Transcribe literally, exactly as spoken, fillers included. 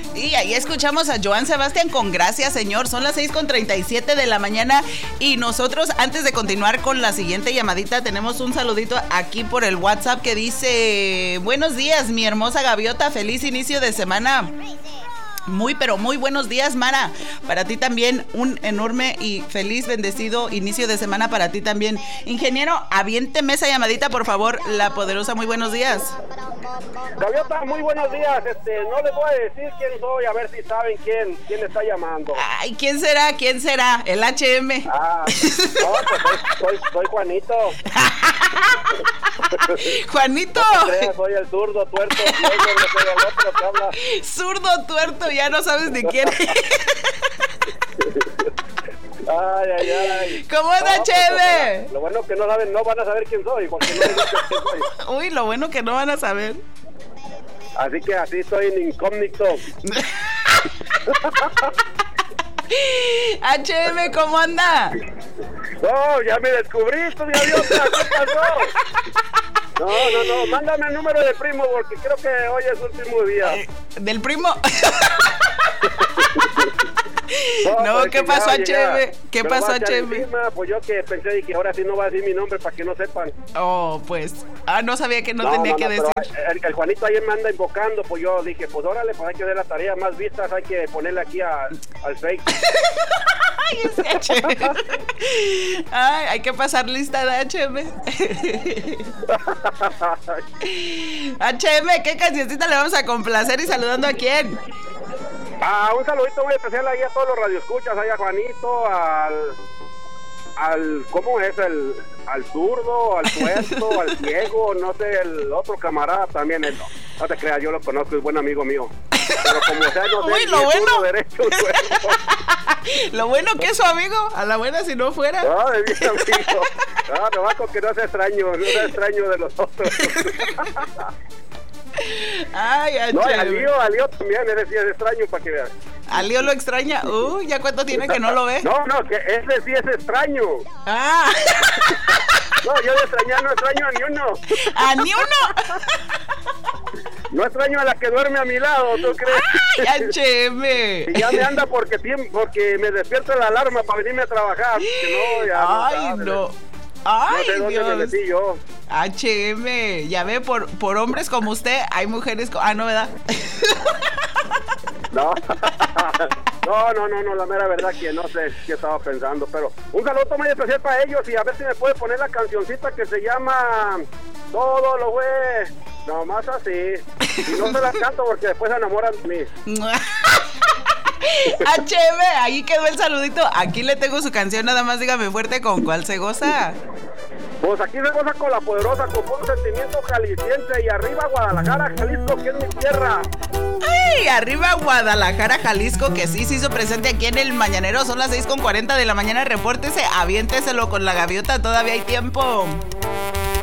Y ahí escuchamos a Joan Sebastián con Gracias, Señor. Son las seis con treinta y siete de la mañana y nosotros, antes de continuar con la siguiente llamadita, tenemos un saludito aquí por el WhatsApp que dice: buenos días, mi hermosa gaviota, feliz inicio de semana. Muy, pero muy buenos días, Mara. Para ti también un enorme y feliz, bendecido inicio de semana para ti también. Ingeniero, aviénteme esa llamadita, por favor. La Poderosa, muy buenos días. Gaviota, muy buenos días. Este, no les voy a decir quién soy, a ver si saben quién, quién está llamando. Ay, ¿quién será? ¿Quién será? El H M. Ah, no, pues soy, soy, soy Juanito. Juanito. No te creas, soy el zurdo, tuerto, ciego, no soy el otro que habla. Zurdo, tuerto, ya no sabes ni quién. Ay, ay, ay. ¿Cómo es, no, H M? Pues, lo bueno que no saben, no van a saber quién soy, porque no digo quién soy. Uy, lo bueno que no van a saber. Así que así estoy en incógnito. H M, ¿cómo anda? No, ya me descubriste, gaviota, ¿qué pasó? No, no, no, mándame el número de primo porque creo que hoy es su último día. Eh, ¿Del primo? No, No, pues ¿qué que pasó, ya, H ya. M? ¿Qué Me lo pasó, va a echar H M? encima, pues yo que pensé que ahora sí no va a decir mi nombre para que no sepan. Oh, pues. Ah, no sabía que no, No, tenía no, que no, decir. pero el, el Juanito ayer me anda invocando, pues yo dije, pues órale, pues hay que ver la tarea más vistas, hay que ponerle aquí a, al fake. Ay, ese H M. Ay, hay que pasar lista de H M. H M, ¿qué cancioncita le vamos a complacer y saludando a quién? Ah, un saludito muy especial ahí a todos los radioescuchas, ahí a Juanito, al, al, ¿cómo es? El, al zurdo, al tuerto, al ciego, no sé, el otro camarada también, el, no te creas, yo lo conozco, es buen amigo mío. Pero como sea, no sé, Uy, lo si es bueno. zurdo, derecho, tuerto. Lo bueno que es su amigo, a la buena si no fuera. No, de mi amigo. No, no va con que no sea extraño, no sea extraño de los otros. Ay, H M. No, y al lío, al lío también, ese sí es extraño para que veas. ¿A Lío lo extraña? Uy, ¿ya cuánto tiene que no lo ve? No, no, que ese sí es extraño. Ah. No, yo de extrañar no extraño a ni uno. ¿A ni uno? No extraño a la que duerme a mi lado, ¿tú crees? Ay, H M. Y ya me anda porque, porque me despierta la alarma para venirme a trabajar. Que no, ya Ay, no. no. No Ay, sé dónde Dios. me metí yo. H M, ya ve, por, por hombres como usted, hay mujeres como... Ah, no, ¿verdad? No. No, no, no, no, la mera verdad que no sé qué estaba pensando, pero un saludo muy especial para ellos y a ver si me puede poner la cancioncita que se llama Todo lo güey, nomás así. Y no se la canto porque después se enamoran de mí. H M, ahí quedó el saludito. Aquí le tengo su canción, nada más dígame fuerte con cuál se goza. Pues aquí se goza con la Poderosa, con un sentimiento jalisciense y arriba Guadalajara, Jalisco, que es mi tierra. ¡Ay! Arriba Guadalajara, Jalisco, que sí se hizo presente aquí en el Mañanero. Son las seis con cuarenta de la mañana. Repórtese, aviénteselo con la gaviota, todavía hay tiempo.